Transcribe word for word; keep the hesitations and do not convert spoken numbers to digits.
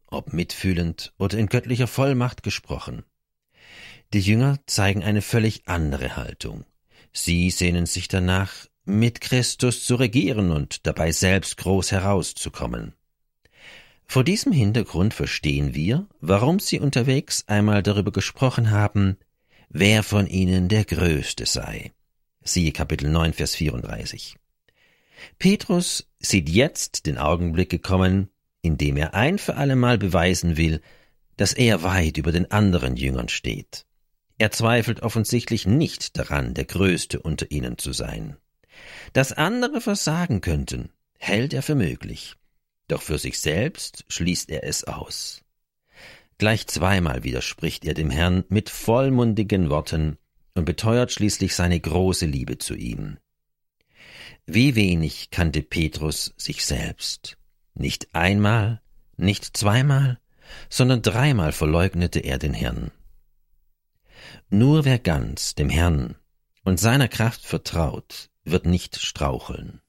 ob mitfühlend oder in göttlicher Vollmacht gesprochen. Die Jünger zeigen eine völlig andere Haltung. Sie sehnen sich danach, mit Christus zu regieren und dabei selbst groß herauszukommen. Vor diesem Hintergrund verstehen wir, warum sie unterwegs einmal darüber gesprochen haben, wer von ihnen der Größte sei. Siehe Kapitel neun, Vers vierunddreißig. Petrus sieht jetzt den Augenblick gekommen, in dem er ein für allemal beweisen will, dass er weit über den anderen Jüngern steht. Er zweifelt offensichtlich nicht daran, der Größte unter ihnen zu sein. Dass andere versagen könnten, hält er für möglich. Doch für sich selbst schließt er es aus. Gleich zweimal widerspricht er dem Herrn mit vollmundigen Worten und beteuert schließlich seine große Liebe zu ihm. Wie wenig kannte Petrus sich selbst. Nicht einmal, nicht zweimal, sondern dreimal verleugnete er den Herrn. Nur wer ganz dem Herrn und seiner Kraft vertraut, wird nicht straucheln.